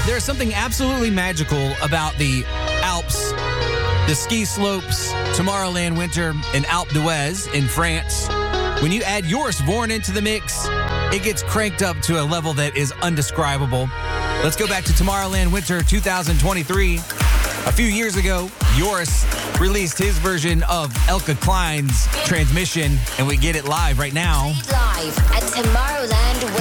There's something absolutely magical about the Alps, the ski slopes, Tomorrowland Winter, and Alpe d'Huez in France. When you add Joris Voorn into the mix, it gets cranked up to a level that is undescribable. Let's go back to Tomorrowland Winter 2023. A few years ago, Joris released his version of Elke Klein's Transmission, and we get it live right now. Live at Tomorrowland